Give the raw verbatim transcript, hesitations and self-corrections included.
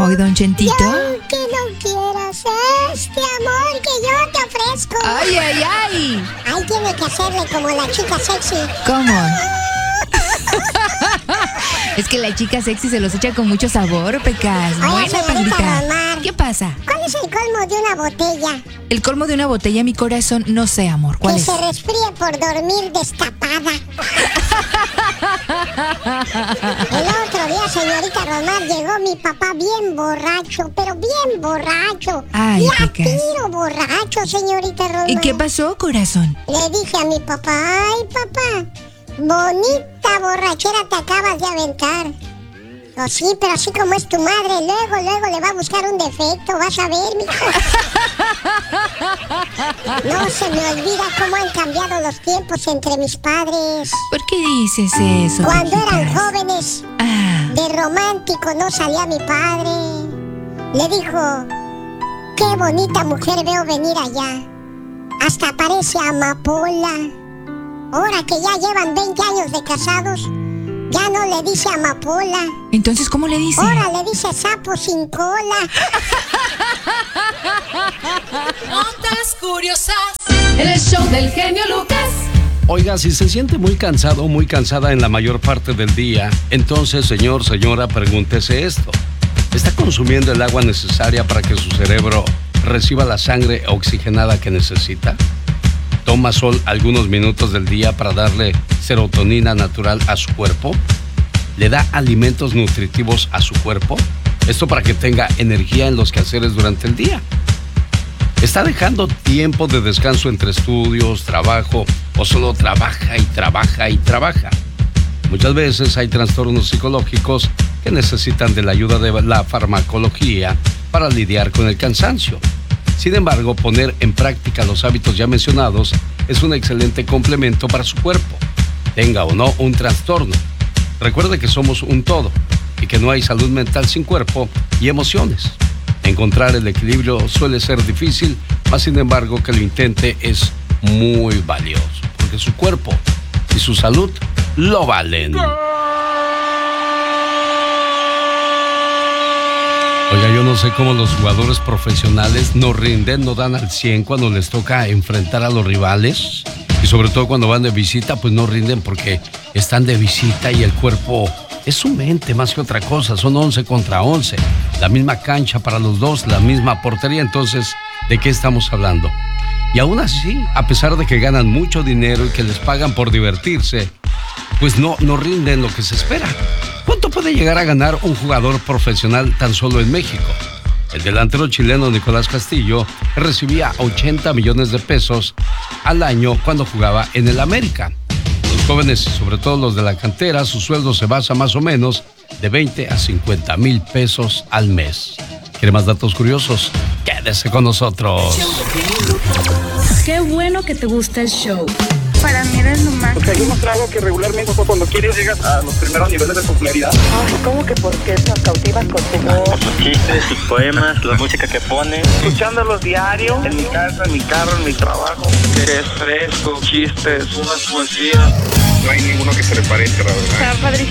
Oye, don Chentito. Y aunque no quieras este amor que yo te ofrezco. Ay, ay, ay. Ahí tiene que hacerle como la chica sexy. ¿Cómo? Es que la chica sexy se los echa con mucho sabor, Pecas. Oye, Buena, señorita Pandita. Rosmar, ¿Qué pasa? ¿cuál es el colmo de una botella? El colmo de una botella, mi corazón, no sé, amor. ¿Cuál Que es? se resfríe por dormir destapada. El otro día, señorita Rosmar, llegó mi papá bien borracho, pero bien borracho. Ay, y a Pecas. tiro borracho, señorita Rosmar. ¿Y qué pasó, corazón? Le dije a mi papá, ay, papá, bonita borrachera te acabas de aventar. Oh, sí, pero así como es tu madre, luego, luego le va a buscar un defecto, vas a ver, mijo. No se me olvida cómo han cambiado los tiempos entre mis padres. ¿Por qué dices eso, Cuando Pecas? eran jóvenes, Ah, de romántico no salía mi padre. Le dijo, qué bonita mujer veo venir allá. Hasta parece amapola. Ahora que ya llevan veinte años de casados, ya no le dice amapola. entonces, ¿cómo le dice? Ahora le dice sapo sin cola. Notas curiosas en el show del genio Lucas. Oiga, si se siente muy cansado o muy cansada en la mayor parte del día, entonces, señor, señora, pregúntese esto. ¿Está consumiendo el agua necesaria para que su cerebro reciba la sangre oxigenada que necesita? ¿Toma sol algunos minutos del día para darle serotonina natural a su cuerpo? ¿Le da alimentos nutritivos a su cuerpo? Esto para que tenga energía en los quehaceres durante el día. ¿Está dejando tiempo de descanso entre estudios, trabajo, o solo trabaja y trabaja y trabaja? Muchas veces hay trastornos psicológicos que necesitan de la ayuda de la farmacología para lidiar con el cansancio. Sin embargo, poner en práctica los hábitos ya mencionados es un excelente complemento para su cuerpo, tenga o no un trastorno. Recuerde que somos un todo y que no hay salud mental sin cuerpo y emociones. Encontrar el equilibrio suele ser difícil, mas sin embargo que lo intente es muy valioso, porque su cuerpo y su salud lo valen. Oiga, yo no sé cómo los jugadores profesionales no rinden, no dan al cien cuando les toca enfrentar a los rivales. Y sobre todo cuando van de visita, pues no rinden porque están de visita y el cuerpo es su mente más que otra cosa. Son once contra once. La misma cancha para los dos, la misma portería. Entonces, ¿de qué estamos hablando? Y aún así, a pesar de que ganan mucho dinero y que les pagan por divertirse, pues no, no rinden lo que se espera. ¿Cuánto puede llegar a ganar un jugador profesional tan solo en México? El delantero chileno Nicolás Castillo recibía ochenta millones de pesos al año cuando jugaba en el América. Los jóvenes, sobre todo los de la cantera, su sueldo se basa más o menos de veinte a cincuenta mil pesos al mes. ¿Quiere más datos curiosos? Quédese con nosotros. Qué bueno que te gusta el show. Para mí eres lo más. Porque hay un trago que regularmente cuando quieres llegas a los primeros niveles de popularidad. Ay, ¿cómo que por qué nos cautivas con tu voz? Por sus chistes, sus poemas, la música que pone. Escuchándolos diario, en mi casa, en mi carro, en mi trabajo. Que es fresco, chistes, unas poesías. No hay ninguno que se le parezca, la verdad. Está padrísimo.